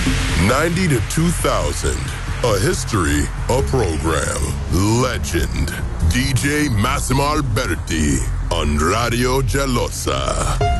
90 to 2000. A history, a program. Legend. DJ Massimo Alberti on Radio Gelosa.